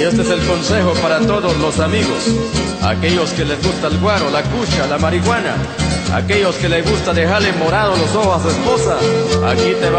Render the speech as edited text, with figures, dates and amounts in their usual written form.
este es el consejo para todos los amigos, aquellos que les gusta el guaro, la cucha, la marihuana, aquellos que les gusta dejarle morados los ojos a su esposa. Aquí te va